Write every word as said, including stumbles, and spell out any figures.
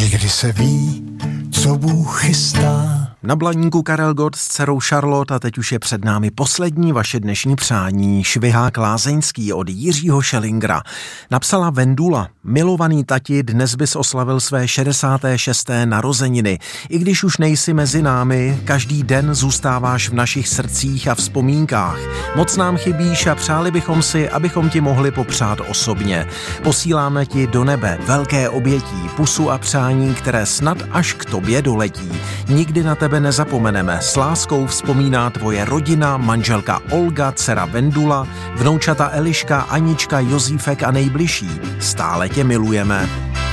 Někdy se ví, co Bůh chystá. Na blaníku Karel Gott s dcerou Charlotte a teď už je před námi poslední vaše dnešní přání. Švihák lázeňský od Jiřího Schellingera. Napsala Vendula: milovaný tati, dnes bys oslavil své šedesáté šesté narozeniny. I když už nejsi mezi námi, každý den zůstáváš v našich srdcích a vzpomínkách. Moc nám chybíš a přáli bychom si, abychom ti mohli popřát osobně. Posíláme ti do nebe velké obětí, pusu a přání, které snad až k tobě doletí. Nikdy na tebe nezapomeneme. S láskou vzpomíná tvoje rodina, manželka Olga, dcera Vendula, vnoučata Eliška, Anička, Jozífek a nejbližší. Stále tě milujeme.